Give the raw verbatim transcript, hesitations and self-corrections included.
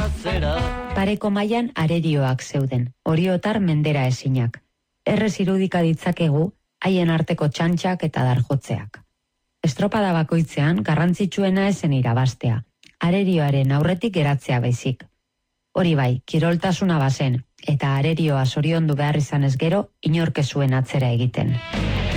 Pareko mailan arerioak zeuden, oriotar mendera ezinak. Errez irudika ditzakegu haien arteko txantxak eta darjotzeak. Estropada bakoitzean garrantzitsuena ezen irabaztea, arerioaren aurretik geratzea baizik. Hori bai, kiroltasuna bazen, eta arerioa zoriondu behar izanez gero, inork ez zuen atzera egiten.